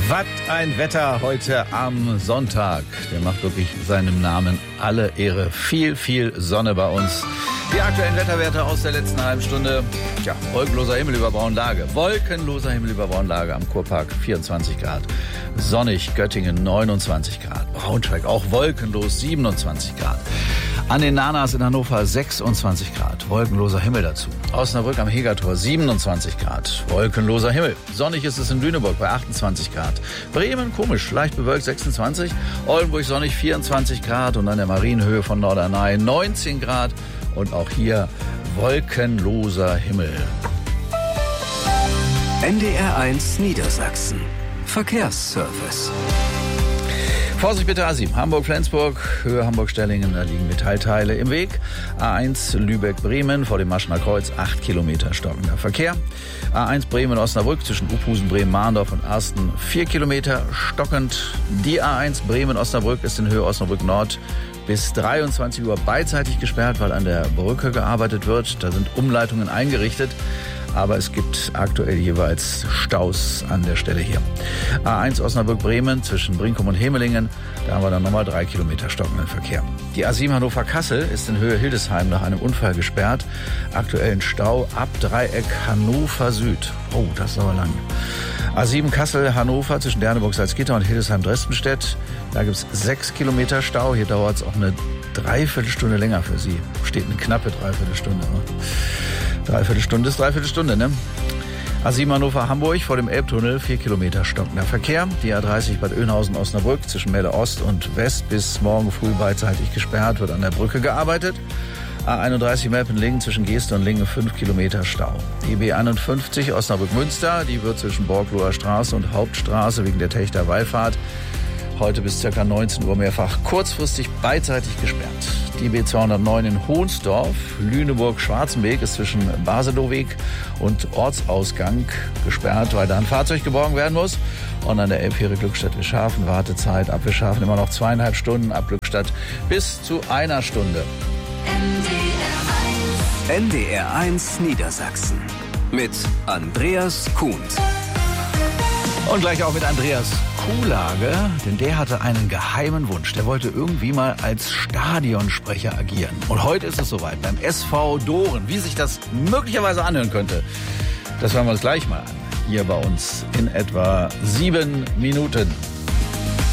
Was ein Wetter heute am Sonntag. Der macht wirklich seinem Namen alle Ehre. Viel, viel Sonne bei uns. Die aktuellen Wetterwerte aus der letzten halben Stunde. Ja, wolkenloser Himmel über Braunlage. Wolkenloser Himmel über Braunlage am Kurpark 24 Grad. Sonnig Göttingen 29 Grad. Braunschweig auch wolkenlos 27 Grad. An den Nanas in Hannover 26 Grad. Wolkenloser Himmel dazu. Osnabrück am Hegertor 27 Grad. Wolkenloser Himmel. Sonnig ist es in Lüneburg bei 28 Grad. Bremen komisch, leicht bewölkt 26. Oldenburg sonnig 24 Grad. Und an der Marienhöhe von Norderney 19 Grad. Und auch hier wolkenloser Himmel. NDR1 Niedersachsen. Verkehrsservice. Vorsicht bitte A7, Hamburg-Flensburg, Höhe Hamburg-Stellingen, da liegen Metallteile im Weg. A1 Lübeck-Bremen vor dem Maschener Kreuz, 8 Kilometer stockender Verkehr. A1 Bremen-Osnabrück zwischen Uphusen, Bremen-Mahndorf und Arsten, 4 Kilometer stockend. Die A1 Bremen-Osnabrück ist in Höhe Osnabrück-Nord bis 23 Uhr beidseitig gesperrt, weil an der Brücke gearbeitet wird. Da sind Umleitungen eingerichtet. Aber es gibt aktuell jeweils Staus an der Stelle hier. A1 Osnabrück-Bremen zwischen Brinkum und Hemelingen, da haben wir dann nochmal 3 Kilometer stockenden Verkehr. Die A7 Hannover-Kassel ist in Höhe Hildesheim nach einem Unfall gesperrt. Aktuellen Stau ab Dreieck Hannover Süd. Oh, das ist aber lang. A7 Kassel-Hannover zwischen Derneburg-Salzgitter und Hildesheim-Dresdenstedt. Da gibt es 6 Kilometer Stau. Hier dauert es auch eine Dreiviertelstunde länger für Sie. Steht eine knappe Dreiviertelstunde. Dreiviertelstunde ist Dreiviertelstunde, ne? A7 Hannover-Hamburg vor dem Elbtunnel, 4 Kilometer stockender Verkehr. Die A30 Bad Oeynhausen-Osnabrück zwischen Melle Ost und West bis morgen früh beidseitig gesperrt, wird an der Brücke gearbeitet. A31 Melpen-Lingen zwischen Geeste und Lingen, 5 Kilometer Stau. Die B51 Osnabrück-Münster, die wird zwischen Borgloher Straße und Hauptstraße wegen der Techter Wallfahrt heute bis ca. 19 Uhr mehrfach kurzfristig beidseitig gesperrt. Die B209 in Hohnsdorf, Lüneburg-Schwarzenberg ist zwischen Baseloweg und Ortsausgang gesperrt, weil da ein Fahrzeug geborgen werden muss. Und an der Elbfähre Glückstadt-Wischhafen Wartezeit ab Wischhafen immer noch 2,5 Stunden, ab Glückstadt bis zu 1 Stunde. NDR1 Niedersachsen mit Andreas Kuhns. Und gleich auch mit Andreas Kuhlage, denn der hatte einen geheimen Wunsch. Der wollte irgendwie mal als Stadionsprecher agieren. Und heute ist es soweit beim SV Doren. Wie sich das möglicherweise anhören könnte, das hören wir uns gleich mal an. Hier bei uns in etwa 7 Minuten.